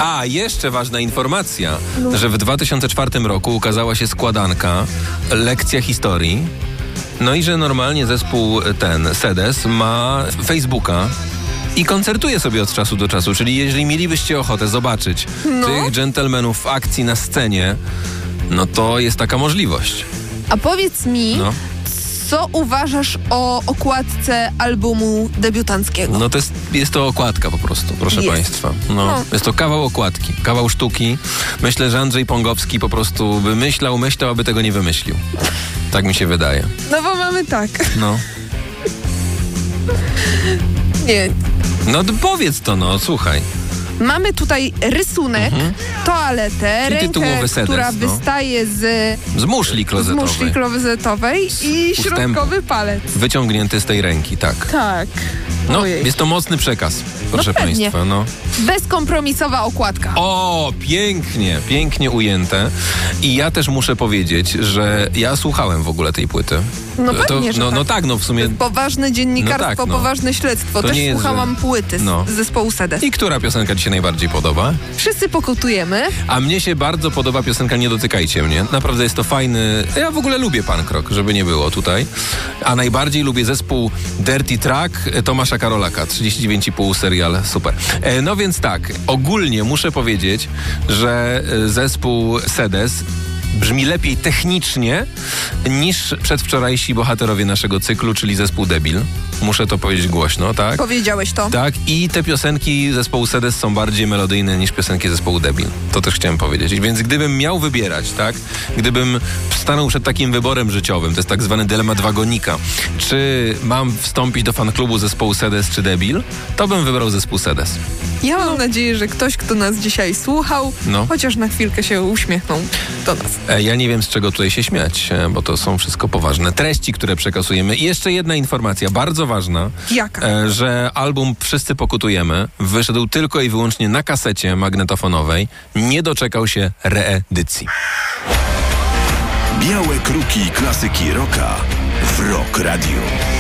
A, jeszcze ważna informacja, że w 2004 roku ukazała się składanka Lekcja historii. No i że normalnie zespół Sedes ma Facebooka i koncertuje sobie od czasu do czasu. Czyli jeżeli mielibyście ochotę zobaczyć tych dżentelmenów w akcji na scenie, no to jest taka możliwość. A powiedz mi, co uważasz o okładce albumu debiutanckiego? No to jest to okładka po prostu, proszę państwa. Jest to kawał okładki, kawał sztuki. Myślę, że Andrzej Pągowski po prostu by myślał, aby tego nie wymyślił. Tak mi się wydaje. No bo mamy tak. No. Nie. No powiedz to, słuchaj. Mamy tutaj rysunek, toaletę, rękę, która wystaje z muszli klozetowej i środkowy palec. Wyciągnięty z tej ręki, tak. Tak. No, jest to mocny przekaz, proszę państwa. Bezkompromisowa okładka. O, pięknie ujęte. I ja też muszę powiedzieć, że ja słuchałem w ogóle tej płyty. No pewnie, że tak. W sumie. Poważne dziennikarstwo, poważne śledztwo. Też słuchałam płyty z zespołu Sedes. I która piosenka ci się najbardziej podoba? Wszyscy pokutujemy. A mnie się bardzo podoba piosenka Nie dotykajcie mnie. Naprawdę jest to fajny. Ja w ogóle lubię punk rock, żeby nie było tutaj. A najbardziej lubię zespół Dirty Track Tomasza Karolaka. 39,5 serial, super. No więc tak, ogólnie muszę powiedzieć, że zespół Sedes brzmi lepiej technicznie niż przedwczorajsi bohaterowie naszego cyklu, czyli zespół Debil. Muszę to powiedzieć głośno, tak? Powiedziałeś to. Tak, i te piosenki zespołu Sedes są bardziej melodyjne niż piosenki zespołu Debil. To też chciałem powiedzieć. Więc gdybym miał wybierać, tak? Gdybym stanął przed takim wyborem życiowym, to jest tak zwany dylemat wagonika, czy mam wstąpić do fanklubu zespołu Sedes czy Debil, to bym wybrał zespół Sedes. Ja mam nadzieję, że ktoś, kto nas dzisiaj słuchał, chociaż na chwilkę się uśmiechnął do nas. Ja nie wiem, z czego tutaj się śmiać, bo to są wszystko poważne treści, które przekazujemy. I jeszcze jedna informacja, bardzo ważna. Jaka? Że album Wszyscy Pokutujemy wyszedł tylko i wyłącznie na kasecie magnetofonowej. Nie doczekał się reedycji. Białe kruki klasyki rocka w Rock Radio.